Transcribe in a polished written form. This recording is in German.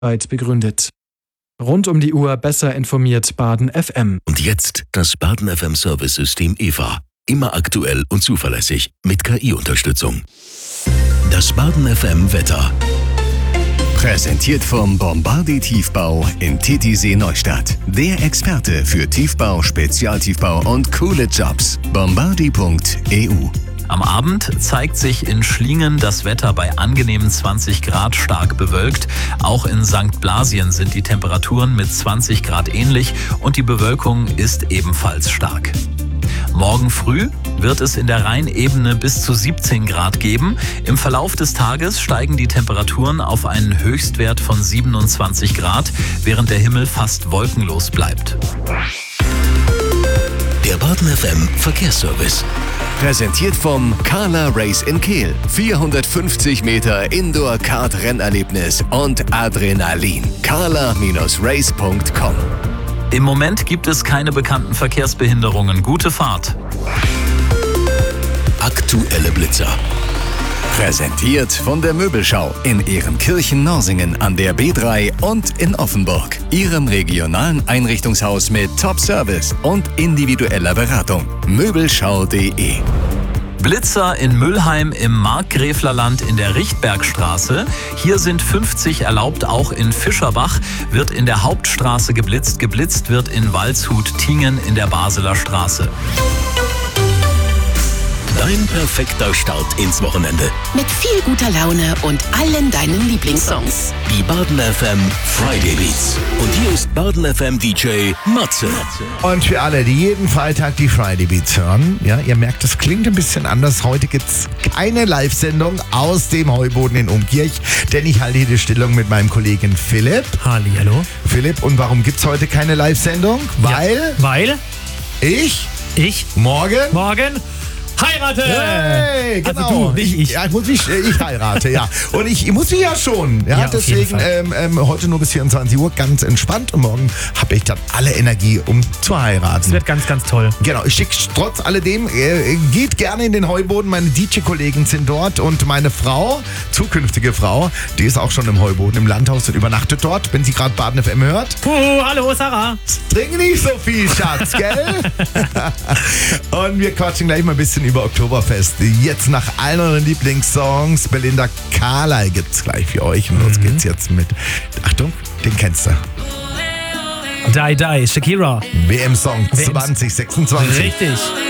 weit begründet. Rund um die Uhr besser informiert Baden FM. Und jetzt das Baden FM Service-System EVA. Immer aktuell und zuverlässig mit KI-Unterstützung. Das Baden FM Wetter. Präsentiert vom Bombardier Tiefbau in Titisee Neustadt. Der Experte für Tiefbau, Spezialtiefbau und coole Jobs. Bombardier.eu. Am Abend zeigt sich in Schlingen das Wetter bei angenehmen 20 Grad stark bewölkt. Auch in St. Blasien sind die Temperaturen mit 20 Grad ähnlich und die Bewölkung ist ebenfalls stark. Morgen früh wird es in der Rheinebene bis zu 17 Grad geben. Im Verlauf des Tages steigen die Temperaturen auf einen Höchstwert von 27 Grad, während der Himmel fast wolkenlos bleibt. Der Baden FM Verkehrsservice. Präsentiert vom Carla Race in Kehl. 450 Meter Indoor-Kart-Rennerlebnis und Adrenalin. carla-race.com. Im Moment gibt es keine bekannten Verkehrsbehinderungen. Gute Fahrt. Aktuelle Blitzer. Präsentiert von der Möbelschau in Ehrenkirchen-Norsingen an der B3 und in Offenburg. Ihrem regionalen Einrichtungshaus mit Top-Service und individueller Beratung. Möbelschau.de. Blitzer in Müllheim im Markgräflerland in der Richtbergstraße. Hier sind 50 erlaubt, auch in Fischerbach wird in der Hauptstraße geblitzt. Geblitzt wird in Waldshut-Tingen in der Baseler Straße. Dein perfekter Start ins Wochenende. Mit viel guter Laune und allen deinen Lieblingssongs. Die Baden FM Friday Beats. Und hier ist Baden FM DJ Matze. Und für alle, die jeden Freitag die Friday Beats hören, ja, ihr merkt, es klingt ein bisschen anders. Heute gibt's keine Live-Sendung aus dem Heuboden in Umkirch, denn ich halte hier die Stellung mit meinem Kollegen Philipp. Hallihallo. Philipp, und warum gibt's heute keine Live-Sendung? Weil ich morgen heirate! Hey, genau. Also du, nicht ich. Ja, ich heirate, ja. Und ich muss ja schon. Ja, Ja, auf jeden deswegen heute nur bis 24 Uhr, ganz entspannt. Und morgen habe ich dann alle Energie, um zu heiraten. Das wird ganz, ganz toll. Genau, ich schicke trotz alledem, geht gerne in den Heuboden. Meine DJ-Kollegen sind dort und meine Frau, zukünftige Frau, die ist auch schon im Heuboden, im Landhaus und übernachtet dort, wenn sie gerade Baden FM hört. Hallo Sarah. Trink nicht so viel, Schatz, gell? Und wir quatschen gleich mal ein bisschen über Oktoberfest. Jetzt nach allen euren Lieblingssongs, Belinda Carlisle gibt's gleich für euch. Und los geht's jetzt mit, Achtung, den kennst du. Die, Shakira. WM-Song 2026. Richtig.